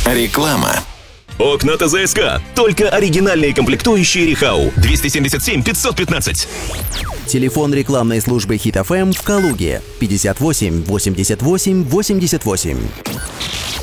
Реклама. Окна ТЗСК. Только оригинальные комплектующие Рихау. 277 515. Телефон рекламной службы Hit FM в Калуге 58 88 88.